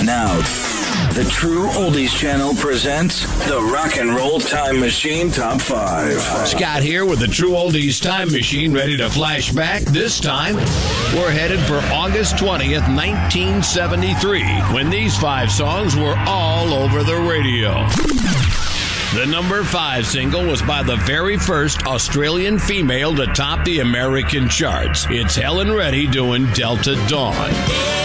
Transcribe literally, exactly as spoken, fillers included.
Now, the True Oldies Channel presents the Rock and Roll Time Machine Top five. Scott here with the True Oldies Time Machine, ready to flash back. This time, we're headed for August twentieth, nineteen seventy-three, when these five songs were all over the radio. The number five single was by the very first Australian female to top the American charts. It's Helen Reddy doing Delta Dawn.